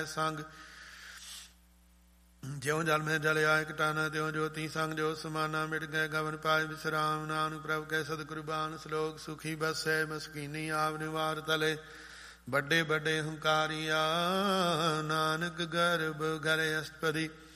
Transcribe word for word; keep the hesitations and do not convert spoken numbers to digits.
ਸੰਗ ਜਿਉ ਜਲ ਮੈਂ ਜਲ ਆਇ ਕਟਾਨਾ ਤਿਉ ਜੋਤੀ ਸੰਗ ਜੋ ਸਮਾਨਾ ਮਿਟ ਗਏ ਗਵਨ ਪਾਏ ਵਿਸਰਾਮ ਨਾਨਕ ਪ੍ਰਭ ਕੈ ਸਦ ਕੁਰਬਾਨ ਸਲੋਕ ਸੁਖੀ ਬਸੈ ਮਸਕੀਨੀ ਆਵ ਨਿਵਾਰ ਤਲੇ ਵੱਡੇ ਵੱਡੇ ਹੰਕਾਰੀਆ ਨਾਨਕ ਗਰਭ ਗਲੇ ਅਸਪਦੀ